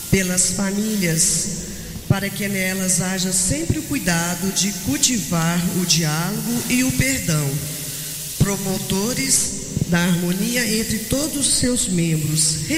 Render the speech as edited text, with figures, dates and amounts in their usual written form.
pelas famílias, para que nelas haja sempre o cuidado de cultivar o diálogo e o perdão, promotores da harmonia entre todos os seus membros,